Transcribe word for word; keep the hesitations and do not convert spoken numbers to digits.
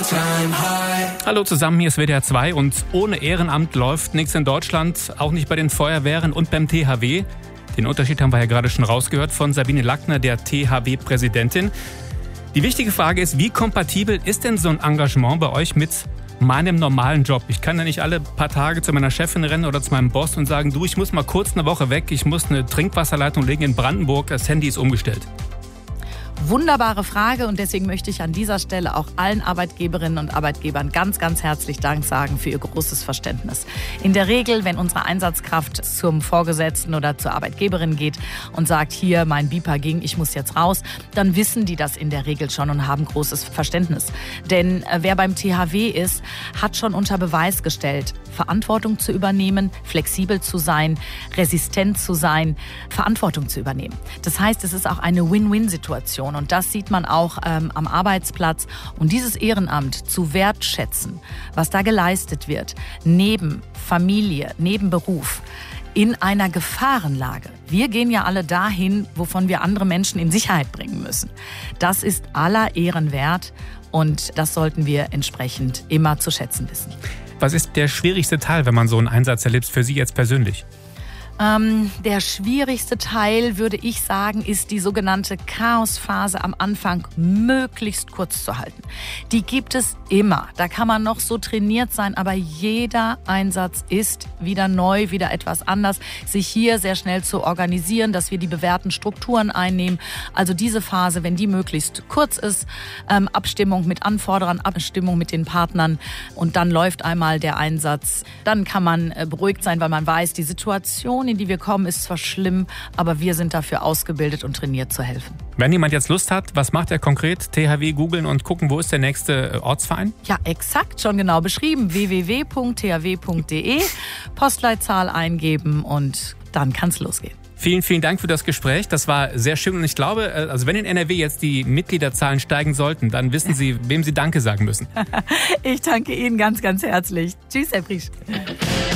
Hallo zusammen, hier ist W D R zwei und ohne Ehrenamt läuft nichts in Deutschland, auch nicht bei den Feuerwehren und beim T H W. Den Unterschied haben wir ja gerade schon rausgehört von Sabine Lackner, der T H W-Präsidentin. Die wichtige Frage ist, wie kompatibel ist denn so ein Engagement bei euch mit meinem normalen Job? Ich kann ja nicht alle paar Tage zu meiner Chefin rennen oder zu meinem Boss und sagen, du, ich muss mal kurz eine Woche weg, ich muss eine Trinkwasserleitung legen in Brandenburg, das Handy ist umgestellt. Wunderbare Frage und deswegen möchte ich an dieser Stelle auch allen Arbeitgeberinnen und Arbeitgebern ganz, ganz herzlich Dank sagen für ihr großes Verständnis. In der Regel, wenn unsere Einsatzkraft zum Vorgesetzten oder zur Arbeitgeberin geht und sagt, hier, mein Beeper ging, ich muss jetzt raus, dann wissen die das in der Regel schon und haben großes Verständnis. Denn äh, wer beim T H W ist, hat schon unter Beweis gestellt, Verantwortung zu übernehmen, flexibel zu sein, resistent zu sein, Verantwortung zu übernehmen. Das heißt, es ist auch eine Win-Win-Situation. Und das sieht man auch ähm, am Arbeitsplatz. Und dieses Ehrenamt zu wertschätzen, was da geleistet wird, neben Familie, neben Beruf, in einer Gefahrenlage. Wir gehen ja alle dahin, wovon wir andere Menschen in Sicherheit bringen müssen. Das ist aller Ehren wert und das sollten wir entsprechend immer zu schätzen wissen. Was ist der schwierigste Teil, wenn man so einen Einsatz erlebt, für Sie jetzt persönlich? Ähm, der schwierigste Teil, würde ich sagen, ist die sogenannte Chaosphase am Anfang möglichst kurz zu halten. Die gibt es immer. Da kann man noch so trainiert sein, aber jeder Einsatz ist wieder neu, wieder etwas anders. Sich hier sehr schnell zu organisieren, dass wir die bewährten Strukturen einnehmen. Also diese Phase, wenn die möglichst kurz ist, ähm, Abstimmung mit Anforderern, Abstimmung mit den Partnern und dann läuft einmal der Einsatz. Dann kann man äh, beruhigt sein, weil man weiß, die Situation, in die wir kommen, ist zwar schlimm, aber wir sind dafür ausgebildet und trainiert zu helfen. Wenn jemand jetzt Lust hat, was macht er konkret? T H W googeln und gucken, wo ist der nächste Ortsverein? Ja, exakt, schon genau beschrieben. w w w punkt t h w punkt d e, Postleitzahl eingeben und dann kann es losgehen. Vielen, vielen Dank für das Gespräch. Das war sehr schön und ich glaube, also wenn in N R W jetzt die Mitgliederzahlen steigen sollten, dann wissen Sie, wem Sie Danke sagen müssen. Ich danke Ihnen ganz, ganz herzlich. Tschüss, Herr Priesch.